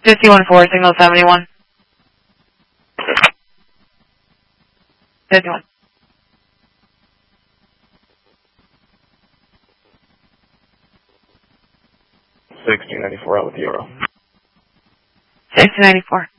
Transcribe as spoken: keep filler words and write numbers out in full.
fifty-one four, signal seventy-one. fifty-one. sixteen ninety-four out with Euro. sixteen ninety-four.